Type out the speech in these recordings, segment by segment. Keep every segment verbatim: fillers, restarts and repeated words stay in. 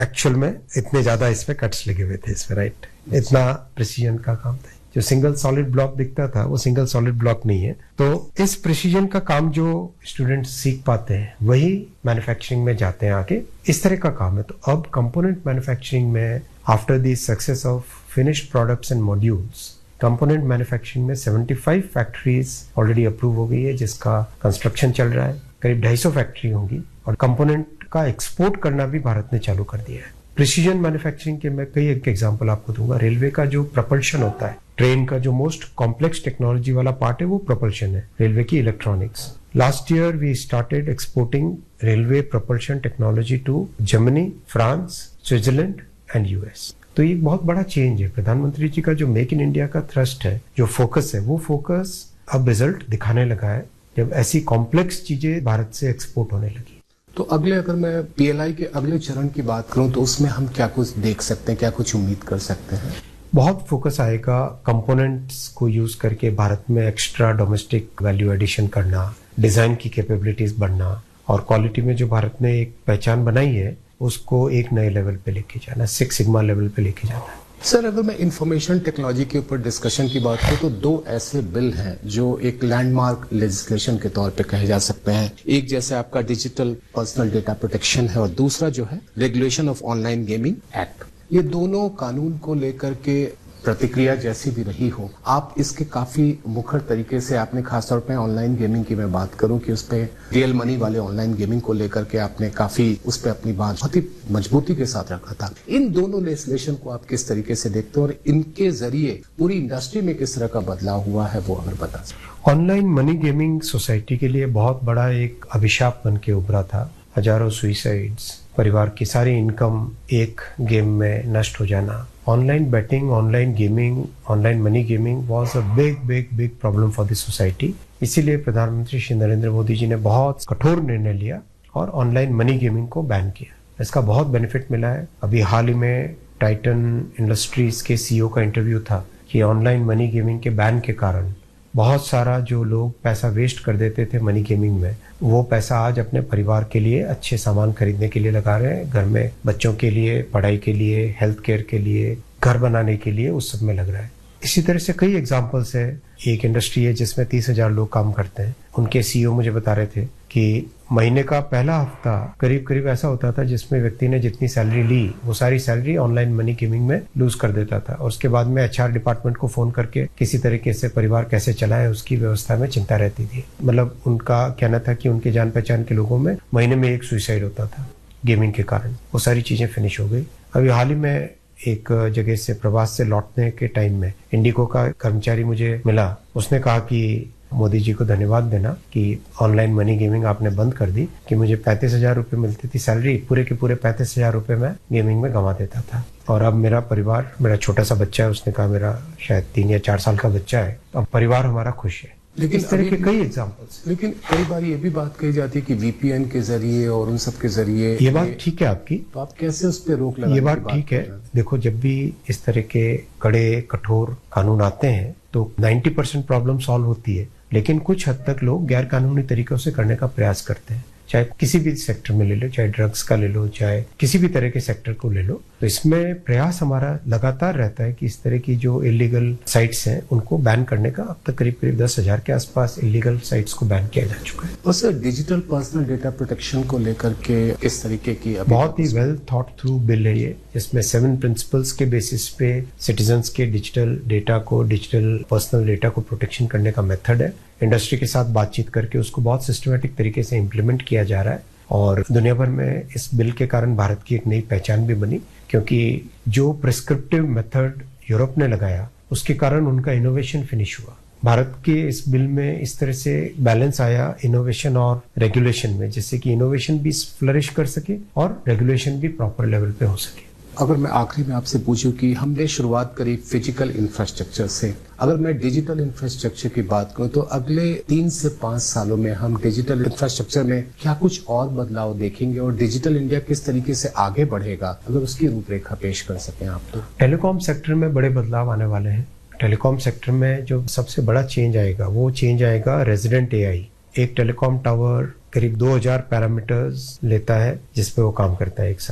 Actual में इतने ज्यादा इसमें कट्स लगे हुए थे इसमें, राइट। इतना प्रिसीजन का काम था। जो सिंगल सॉलिड ब्लॉक दिखता था वो सिंगल सॉलिड ब्लॉक नहीं है। तो इस प्रिसीजन का काम जो स्टूडेंट्स सीख पाते हैं वही मैन्युफैक्चरिंग में जाते हैं आगे, इस तरह का काम है। तो अब कंपोनेंट मैन्युफैक्चरिंग में after the success of finished products and modules, component manufacturing में पचहत्तर फैक्ट्रीज ऑलरेडी अप्रूव हो गई है जिसका कंस्ट्रक्शन चल रहा है। करीब ढाई सौ फैक्ट्री होंगी और कंपोनेंट का एक्सपोर्ट करना भी भारत ने चालू कर दिया है। प्रिसीजन मैन्युफैक्चरिंग के मैं कई एक एग्जांपल आपको दूंगा। रेलवे का जो प्रपल्शन होता है, ट्रेन का जो मोस्ट कॉम्प्लेक्स टेक्नोलॉजी वाला पार्ट है वो प्रपल्शन है, रेलवे की electronics. Last year we started exporting railway propulsion technology to Germany, France, Switzerland and US. तो ये बहुत बड़ा चेंज है। प्रधानमंत्री जी का जो मेक इन इंडिया का थ्रस्ट है, जो फोकस है, वो फोकस अब रिजल्ट दिखाने लगा है जब ऐसी कॉम्प्लेक्स चीजें भारत से एक्सपोर्ट होने लगी। तो अगले, अगर मैं पीएलआई के अगले चरण की बात करूं तो उसमें हम क्या कुछ देख सकते हैं, क्या कुछ उम्मीद कर सकते हैं? बहुत फोकस आएगा कंपोनेंट्स को यूज करके भारत में एक्स्ट्रा डोमेस्टिक वैल्यू एडिशन करना, डिजाइन की कैपेबिलिटीज बढ़ना और क्वालिटी में जो भारत ने एक पहचान बनाई है उसको एक नए लेवल पे लेके जाना, सिक्स सिग्मा लेवल पे लेके जाना है। सर, अगर मैं इंफॉर्मेशन टेक्नोलॉजी के ऊपर डिस्कशन की बात करूं तो दो ऐसे बिल हैं जो एक लैंडमार्क लेजिस्लेशन के तौर पे कहे जा सकते हैं। एक जैसे आपका डिजिटल पर्सनल डेटा प्रोटेक्शन है और दूसरा जो है regulation of online gaming act. ये दोनों कानून को लेकर के प्रतिक्रिया जैसी भी रही हो, आप इसके काफी मुखर तरीके से, आपने खासतौर पे ऑनलाइन गेमिंग की मैं बात करूं कि उस पे रियल मनी वाले ऑनलाइन गेमिंग को लेकर के आपने काफी उस पे अपनी बात बहुत ही मजबूती के साथ रखा था। इन दोनों लेजिस्लेशन को आप किस तरीके से देखते हो और इनके जरिए पूरी इंडस्ट्री में किस तरह का बदलाव हुआ है वो अगर बता सकें। ऑनलाइन मनी गेमिंग सोसाइटी के लिए बहुत बड़ा एक अभिशाप बन के उभरा था। हजारों सुइसाइड्स, परिवार की सारी इनकम एक गेम में नष्ट हो जाना। Online betting, online gaming, online money gaming was a big big big problem for the society. इसीलिए प्रधानमंत्री श्री नरेंद्र मोदी जी ने बहुत कठोर निर्णय लिया और ऑनलाइन मनी गेमिंग को बैन किया। इसका बहुत बेनिफिट मिला है। अभी हाल ही में टाइटन इंडस्ट्रीज के सीईओ का इंटरव्यू था कि ऑनलाइन मनी गेमिंग के बैन के कारण बहुत सारा जो लोग पैसा वेस्ट कर देते थे मनी गेमिंग में, वो पैसा आज अपने परिवार के लिए अच्छे सामान खरीदने के लिए लगा रहे हैं। घर में बच्चों के लिए, पढ़ाई के लिए, हेल्थ केयर के लिए, घर बनाने के लिए, उस सब में लग रहा है। इसी तरह से कई एग्जांपल्स है। एक इंडस्ट्री है जिसमें तीस हजार लोग काम करते हैं। उनके सीईओ मुझे बता रहे थे कि महीने का पहला हफ्ता करीब करीब ऐसा होता था जिसमें व्यक्ति ने जितनी सैलरी ली वो सारी सैलरी ऑनलाइन मनी गेमिंग में लूज कर देता था और उसके बाद में एचआर डिपार्टमेंट को फोन करके किसी तरीके से परिवार कैसे चलाए उसकी व्यवस्था में चिंता रहती थी। मतलब उनका कहना था कि उनके जान पहचान के लोगों में महीने में एक सुसाइड होता था गेमिंग के कारण। वो सारी चीजें फिनिश हो गई। अभी हाल ही में एक जगह से प्रवास से लौटने के टाइम में इंडिगो का कर्मचारी मुझे मिला। उसने कहा कि मोदी जी को धन्यवाद देना कि ऑनलाइन मनी गेमिंग आपने बंद कर दी, कि मुझे पैंतीस हजार रुपये मिलती थी सैलरी, पूरे के पूरे पैंतीस हजार रुपये मैं गेमिंग में गंवा देता था और अब मेरा परिवार, मेरा छोटा सा बच्चा है, उसने कहा मेरा शायद तीन या चार साल का बच्चा है, अब परिवार हमारा खुश है। लेकिन इस तरह के कई एग्जांपल्स। लेकिन कई बार ये भी बात कही जाती है कि वीपीएन के जरिए और उन सब के जरिए, ये बात ठीक है आपकी, तो आप कैसे उस पर रोक लगाने ये बात ठीक है। देखो, जब भी इस तरह के कड़े कठोर कानून आते हैं तो नब्बे परसेंट प्रॉब्लम सॉल्व होती है, लेकिन कुछ हद तक लोग गैर कानूनी तरीकों से करने का प्रयास करते हैं। चाहे किसी भी सेक्टर में ले लो, चाहे ड्रग्स का ले लो, चाहे किसी भी तरह के सेक्टर को ले लो, तो इसमें प्रयास हमारा लगातार रहता है कि इस तरह की जो इलीगल साइट्स हैं उनको बैन करने का। अब तक करीब करीब दस हजार के आसपास इलीगल साइट्स को बैन किया जा चुका है। और sir, digital personal data protection को लेकर के किस तरीके की बहुत ही वेल थॉट थ्रू बिल है ये, जिसमें सेवन प्रिंसिपल्स के बेसिस पे सिटीजन्स के डिजिटल डेटा को, डिजिटल पर्सनल डेटा को प्रोटेक्शन करने का मेथड है। इंडस्ट्री के साथ बातचीत करके उसको बहुत सिस्टमेटिक तरीके से इम्प्लीमेंट किया जा रहा है और दुनिया भर में इस बिल के कारण भारत की एक नई पहचान भी बनी, क्योंकि जो प्रिस्क्रिप्टिव मेथड यूरोप ने लगाया उसके कारण उनका इनोवेशन फिनिश हुआ। भारत के इस बिल में इस तरह से बैलेंस आया इनोवेशन और रेगुलेशन में, जिससे कि इनोवेशन भी फ्लरिश कर सके और रेगुलेशन भी प्रॉपर लेवल पे हो सके। अगर मैं आखिरी में आपसे पूछूं कि हमने शुरुआत करी फिजिकल इंफ्रास्ट्रक्चर से, अगर मैं डिजिटल इंफ्रास्ट्रक्चर की बात करूं तो अगले तीन से पांच सालों में हम डिजिटल इंफ्रास्ट्रक्चर में क्या कुछ और बदलाव देखेंगे और डिजिटल इंडिया किस तरीके से आगे बढ़ेगा, अगर उसकी रूपरेखा पेश कर सकें आप तो। टेलीकॉम सेक्टर में बड़े बदलाव आने वाले हैं। टेलीकॉम सेक्टर में जो सबसे बड़ा चेंज आएगा वो चेंज आएगा रेजिडेंट एआई। एक टेलीकॉम टावर करीब दो हजार पैरामीटर्स लेता है जिसपे वो काम करता है एक साथ।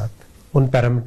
उन पैरामीटर